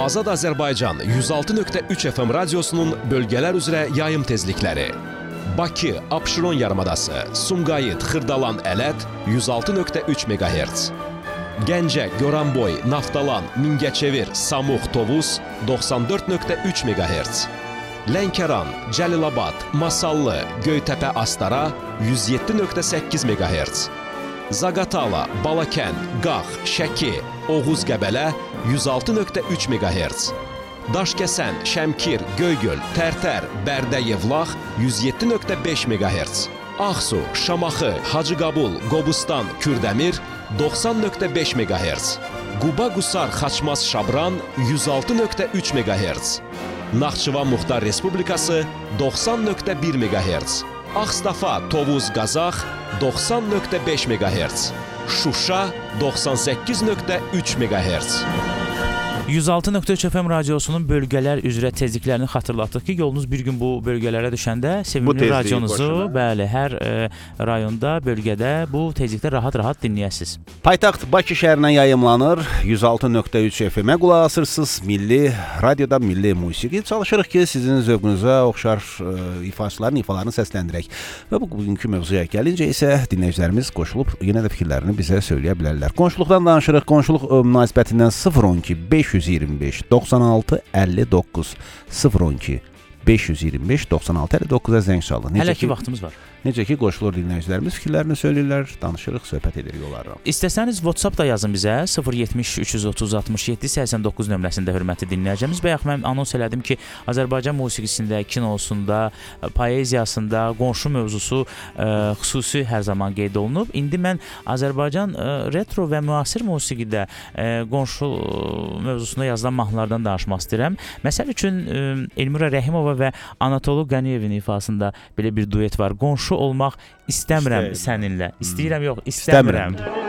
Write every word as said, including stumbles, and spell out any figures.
Azad Azərbaycan yüz altı nöqtə üç F M radiosunun bölgələr üzrə yayım tezlikləri. Bakı, Abşeron yarımadası, Sumqayıt, Xırdalan, Ələt yüz altı nöqtə üç meqahertz. Gəncə, Goranboy, Naftalan, Mingəçevir, Samux, Tovuz doxsan dörd nöqtə üç meqahertz. Lənkəran, Cəlilabad, Masallı, Göytəpə, Astara yüz yeddi nöqtə səkkiz meqahertz. Zaqatala, Balakənd, Qax, Şəki, Oğuz, Qəbələ yüz altı nöqtə üç meqahertz. Daşkəsən, Şəmkir, Göygöl, Tərtər, Bərdə, Yevlax yüz yeddi nöqtə beş meqahertz. Ağsu, Şamaxı, Hacıqabul, Qobustan, Kürdəmir doxsan nöqtə beş meqahertz. Quba, Qusar, Xaçmaz, Şabran yüz altı nöqtə üç meqahertz. Naxçıvan Muxtar Respublikası doxsan nöqtə bir meqahertz. Ağstafa, Tovuz, Qazax doxsan nöqtə beş meqahertz. Şuşa doxsan səkkiz nöqtə üç meqahertz. yüz altı nöqtə üç F M radiosunun bölgələr üzrə tezliklərini xatırlatdıq ki, yolunuz bir gün bu bölgələrə düşəndə sevimli radionuzu, bəli, hər e, rayonda, bölgədə bu tezlikdə rahat-rahat dinləyəsiniz. Paytaxt Bakı şəhərindən yayımlanır. yüz altı nöqtə üç F M-ə qulaq asırsınız. Milli radioda milli musiqi çalışırıq ki, sizin zövqünüzə oxşar e, ifaçıların ifalarını səsləndirək. Və bu bugünkü mövzuya gəlincə isə dinləyicilərimiz qoşulub yenə də fikirlərini bizə söyləyə bilərlər. Qonşuluqdan danışırıq. Qonşuluq e, münasibətindən sıfır on iki beş yüz iyirmi beş doxsan altı əlli doqquz sıfır on iki beş yüz iyirmi beş doxsan altı əlli doqquza zəng salın. Hələ ki vaxtımız var. Necə ki qoşulur dinləyicilərimiz fikirlərini söyləyirlər, danışırıq, söhbət edirik onlarla. İstəsəniz WhatsApp da yazın bizə sıfır yetmiş üç yüz otuz altmış yeddi səksən doqquz nömrəsində hörmətli dinləyicimiz. Bayaq mən anons elədim ki, Azərbaycan musiqisində, kinosunda, poeziyasında qonşu mövzusu ə, xüsusi hər zaman qeyd olunub. İndi mən Azərbaycan ə, retro və müasir musiqidə ə, qonşu mövzusunda yazılan mahnılardan danışmaq istəyirəm. Məsəl üçün ə, Elmira Rəhimova və Anatolu Qaniyevin ifasında belə bir duet var. Qonşu olmaq istəmirəm səninlə. İstəyirəm yox, istəmirəm.